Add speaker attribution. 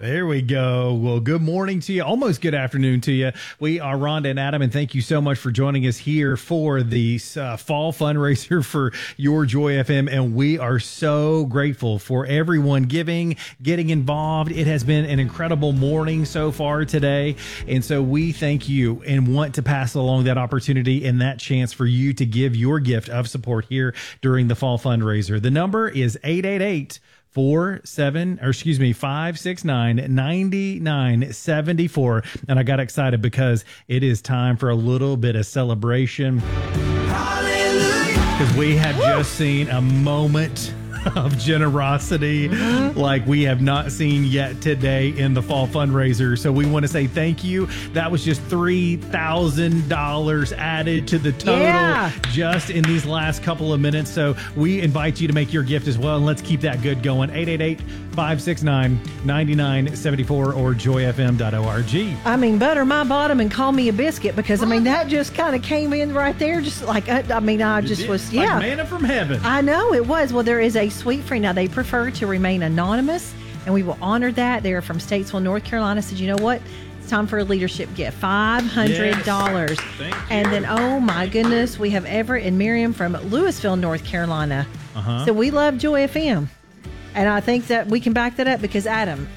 Speaker 1: There we go. Well, good morning to you. Almost good afternoon to you. We are Rhonda and Adam, and thank you so much for joining us here for the fall fundraiser for Your Joy FM. And we are so grateful for everyone getting involved. It has been an incredible morning so far today. And so we thank you and want to pass along that opportunity and that chance for you to give your gift of support here during the fall fundraiser. The number is 569-9974. And I got excited because it is time for a little bit of celebration. Because we have just seen a moment of generosity like we have not seen yet today in the fall fundraiser. So we want to say thank you. That was just $3,000 added to the total just in these last couple of minutes. So we invite you to make your gift as well. And let's keep that good going. 888-569-9974 or joyfm.org.
Speaker 2: I mean, butter my bottom and call me a biscuit, because I mean, that just kind of came in right there. Just like, I just was,
Speaker 1: like manna from heaven.
Speaker 2: I know it was. Well, there is a sweet free. Now, they prefer to remain anonymous, and we will honor that. They're from Statesville, North Carolina. Said, you know what? It's time for a leadership gift, $500.
Speaker 1: Yes.
Speaker 2: And then, oh my goodness, we have Everett and Miriam from Louisville, North Carolina. So we love Joy FM. And I think that we can back that up because, Adam,